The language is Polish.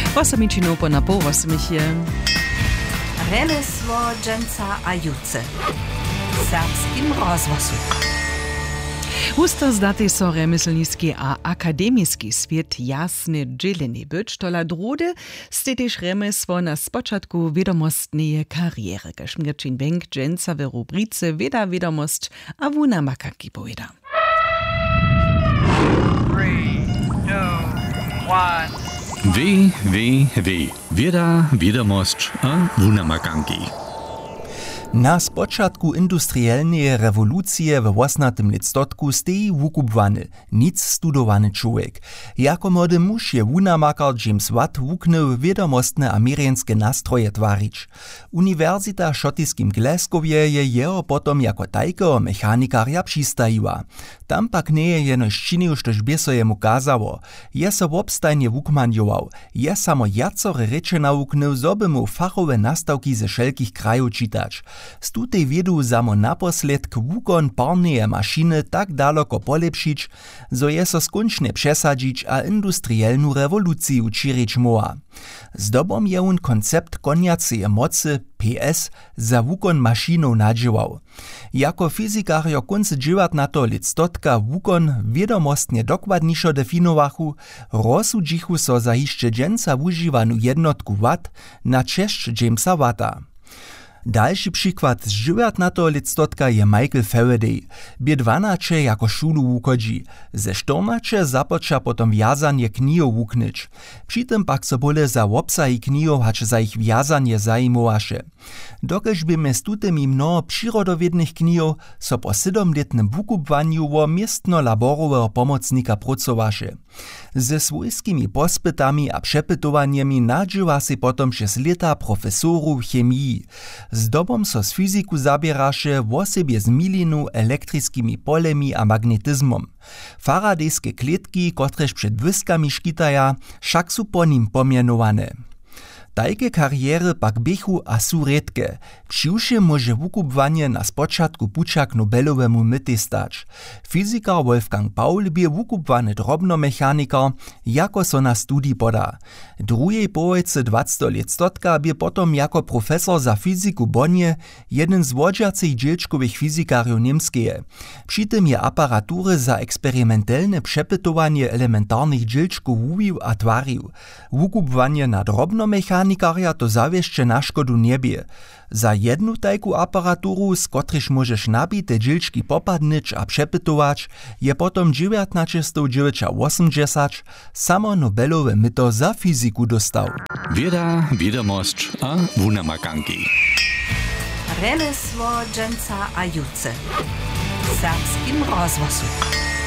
8 po na pół 8 je. Remesło dżęca a juce. Serbskim rozwosu. Husto zdatej so remyslniski a akademiski svijet jasne dźeleni być, tola drude ste tež remesło na spočatku wiadomostneje kariery. Kašmierčin Benk dżęca w rubrice Weda wiadomost a wuna makanki pojeda. 3, 2, 1. Weda wiadomost a wuna makanki. Na spočatku industrielnej rewolucji w 18 listotku steji wukubwany, nic studowany człowiek. Jako młody muž je wunamakar James Watt wuknął wiadomostne amerykańskie nastroje twarić. Uniwersita w szotyskim Glasgowie je jeho potom jako tajkego mechanikarja přistajiła. Tam pak nie je jeno ščinil, štož by so jemu kazało. Je so wobstajnie wukmanjował. Je samo jacore reče nauknął, zo by mu fachowe nastawki ze wszelkich krajów czytać. Z tutej wiedu samo naposledk wukon parneje maszyny tak daleko polepšić, zo je so skončne przesadzić a industrielnu rewoluciju čirić moa. Zdobom je on koncept koniaceje mocy PS za wukon maszyną nadziewał. Jako fizikarjo konc 19. listotka wukon wiadomostnie dokładniejszo definowachu, rozsudžichu so za hišće dżęca wużywanu jednotku watt na češć Jamesa Watta. Dalszy przykład z 19. listotka je Michael Faraday. Bie 12 jako szulu wukodzi. Ze 14 započa potom wjazanie knihov wuknyć. Przy tym pak so bole za obsahi knihov hač za ich wjazanie zajmowaše. Dokelž by mez tutymi mnoho przyrodowiednych knihov so po 7-letnym wukubwanju wo miestno-laborowego pomocnika pracowaše. Ze swojskimi pospytami a przepytowaniami nadżywa si potom przez lata profesorów chemii. Z dobom so z fiziku zabieraše w osobie z milinu elektrickimi polemi a magnetyzmom. Faradejskie kletki, kotrež przed wyskami škitaja, však su po nim pomienowane. Tajke kariery pak bychu a su redke. Přiwše może wukubwanie na spočatku puča k Nobelowemu mytej stać. Fizikar Wolfgang Paul bie wukubwany drobnomechanikar, jako so na studii poda. Drugej połojce 20. listotka bie potom jako profesor za fiziku Bonnie jeden z wodźacych dzielčkowych fizikarjów niemskeje. Przy tym je aparatury za eksperymentelne przepytowanie elementarnych dzielčków wuwił a twarił. Wukubwanie na drobnomechanika to zawieszcze na szkodu niebie. Za jednu tajku aparaturu, z kotryż możesz nabite dzielčki popadnyć a przepytować, je potom 1980 samo Nobelowe myto za fiziku dostał. Weda wiadomost a wuna makanki. Remesło dżęca a juce. Serbskim rozwosu.